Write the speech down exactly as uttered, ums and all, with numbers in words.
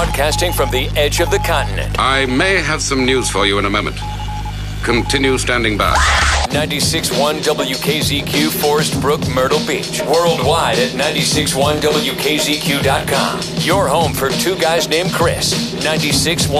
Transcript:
broadcasting from the edge of the continent. I may have some news for you in a moment. Continue standing by. ninety-six point one W K Z Q, Forest Brook, Myrtle Beach. Worldwide at ninety-six point one W K Z Q dot com. Your home for two guys named Chris. ninety-six point one